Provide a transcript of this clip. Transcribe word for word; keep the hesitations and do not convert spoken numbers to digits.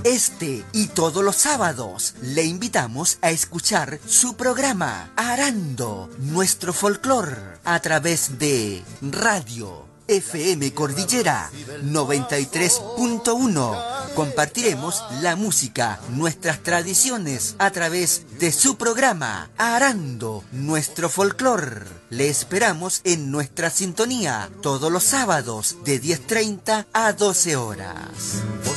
Este y todos los sábados le invitamos a escuchar su programa Arando Nuestro Folclor a través de Radio F M Cordillera noventa y tres punto uno. Compartiremos la música, nuestras tradiciones a través de su programa Arando Nuestro Folclor. Le esperamos en nuestra sintonía todos los sábados de diez treinta a doce horas.